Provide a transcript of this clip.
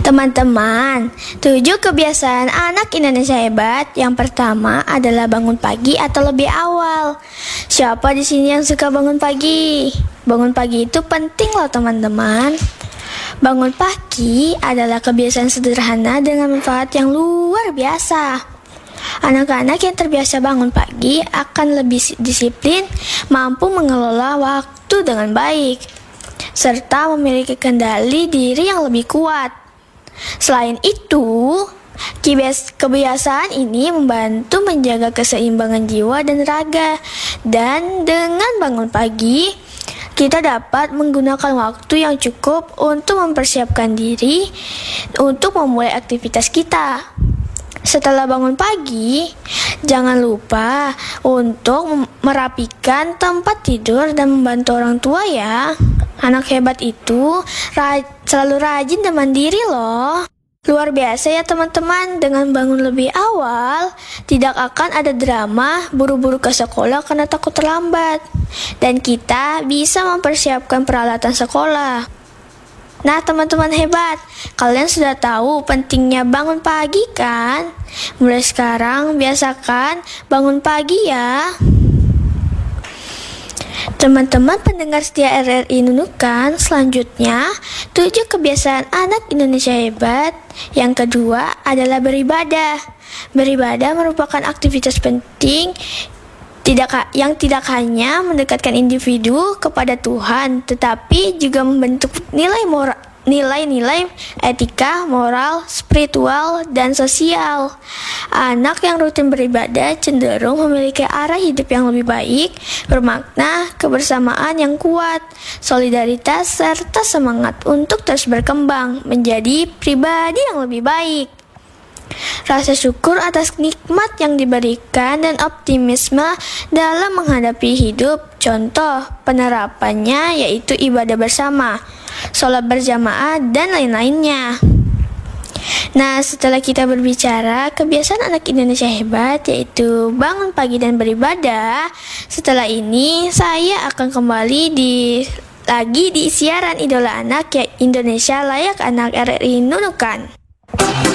Teman-teman, 7 kebiasaan anak Indonesia hebat. Yang pertama adalah bangun pagi atau lebih awal. Siapa di sini yang suka bangun pagi? Bangun pagi itu penting loh teman-teman. Bangun pagi adalah kebiasaan sederhana dengan manfaat yang luar biasa. Anak-anak yang terbiasa bangun pagi akan lebih disiplin, mampu mengelola waktu dengan baik, serta memiliki kendali diri yang lebih kuat. Selain itu, kebiasaan ini membantu menjaga keseimbangan jiwa dan raga. Dan dengan bangun pagi, kita dapat menggunakan waktu yang cukup untuk mempersiapkan diri untuk memulai aktivitas kita. Setelah bangun pagi, jangan lupa untuk merapikan tempat tidur dan membantu orang tua ya. Anak hebat itu selalu rajin dan mandiri loh. Luar biasa ya teman-teman, dengan bangun lebih awal, tidak akan ada drama buru-buru ke sekolah karena takut terlambat. Dan kita bisa mempersiapkan peralatan sekolah. Nah teman-teman hebat, kalian sudah tahu pentingnya bangun pagi kan? Mulai sekarang biasakan bangun pagi ya. Teman-teman pendengar setia RRI Nunukan, selanjutnya 7 kebiasaan anak Indonesia hebat. Yang kedua adalah beribadah. Beribadah merupakan aktivitas penting yang tidak hanya mendekatkan individu kepada Tuhan, tetapi juga membentuk nilai-nilai etika, moral, spiritual, dan sosial. Anak yang rutin beribadah cenderung memiliki arah hidup yang lebih baik, bermakna, kebersamaan yang kuat, solidaritas, serta semangat untuk terus berkembang menjadi pribadi yang lebih baik. Rasa syukur atas nikmat yang diberikan dan optimisme dalam menghadapi hidup. Contoh penerapannya yaitu ibadah bersama, sholat berjamaah, dan lain-lainnya. Nah, setelah kita berbicara kebiasaan anak Indonesia hebat yaitu bangun pagi dan beribadah, setelah ini saya akan kembali lagi di siaran Idola Anak ya Indonesia Layak Anak RRI Nunukan.